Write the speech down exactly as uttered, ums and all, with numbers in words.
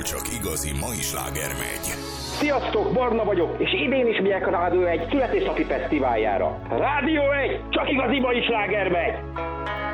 csak igazi mai sláger megy. Sziasztok, Barna vagyok, és idén is megyek a Rádió egy születésnapi fesztiváljára. Rádió egy, csak igazi mai sláger megy!